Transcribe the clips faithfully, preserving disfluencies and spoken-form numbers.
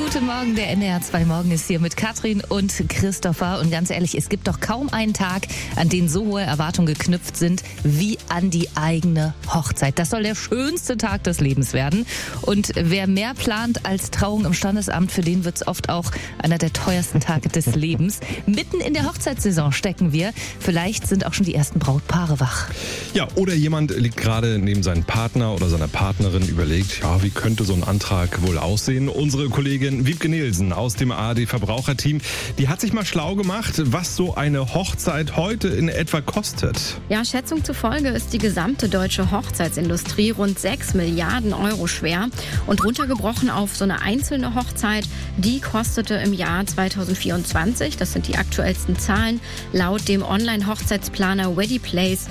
Guten Morgen, der N D R zwei Morgen ist hier mit Katrin und Christopher. Und ganz ehrlich, es gibt doch kaum einen Tag, an den so hohe Erwartungen geknüpft sind, wie an die eigene Hochzeit. Das soll der schönste Tag des Lebens werden. Und wer mehr plant als Trauung im Standesamt, für den wird es oft auch einer der teuersten Tage des Lebens. Mitten in der Hochzeitssaison stecken wir. Vielleicht sind auch schon die ersten Brautpaare wach. Ja, oder jemand liegt gerade neben seinem Partner oder seiner Partnerin, überlegt, ja, wie könnte so ein Antrag wohl aussehen? Unsere Kollegin Wiebke Nielsen aus dem A R D-Verbraucherteam, die hat sich mal schlau gemacht, was so eine Hochzeit heute in etwa kostet. Ja, Schätzung zufolge ist die gesamte deutsche Hochzeitsindustrie rund sechs Milliarden Euro schwer. Und runtergebrochen auf so eine einzelne Hochzeit, die kostete im Jahr zweitausendvierundzwanzig, das sind die aktuellsten Zahlen, laut dem Online-Hochzeitsplaner Weddyplace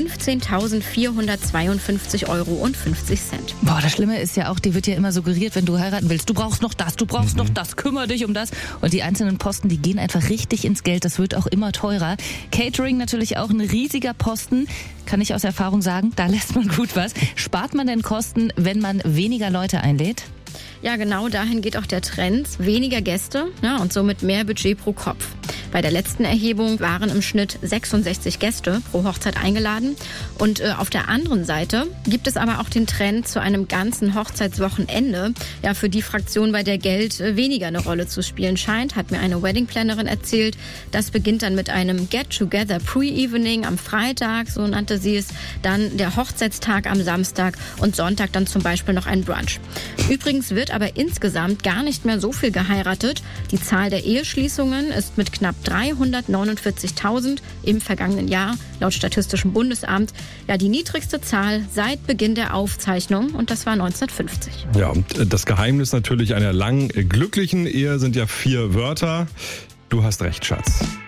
fünfzehntausendvierhundertzweiundfünfzig Euro und fünfzig Cent. Boah, das Schlimme ist ja auch, dir wird ja immer suggeriert, wenn du heiraten willst, du brauchst noch das, du brauchst mhm. noch das, kümmere dich um das. Und die einzelnen Posten, die gehen einfach richtig ins Geld, das wird auch immer teurer. Catering natürlich auch ein riesiger Posten, kann ich aus Erfahrung sagen, da lässt man gut was. Spart man denn Kosten, wenn man weniger Leute einlädt? Ja, genau dahin geht auch der Trend. Weniger Gäste, ja, und somit mehr Budget pro Kopf. Bei der letzten Erhebung waren im Schnitt sechsundsechzig Gäste pro Hochzeit eingeladen. Und äh, auf der anderen Seite gibt es aber auch den Trend zu einem ganzen Hochzeitswochenende. Ja, für die Fraktion, bei der Geld äh, weniger eine Rolle zu spielen scheint, hat mir eine Wedding-Plannerin erzählt. Das beginnt dann mit einem Get-Together Pre-Evening am Freitag, so nannte sie es. Dann der Hochzeitstag am Samstag und Sonntag dann zum Beispiel noch ein Brunch. Übrigens wird aber insgesamt gar nicht mehr so viel geheiratet. Die Zahl der Eheschließungen ist mit knapp dreihundertneunundvierzigtausend im vergangenen Jahr laut Statistischem Bundesamt ja die niedrigste Zahl seit Beginn der Aufzeichnung, und das war neunzehnhundertfünfzig. Ja, und das Geheimnis natürlich einer langen, glücklichen Ehe sind ja vier Wörter. Du hast recht, Schatz.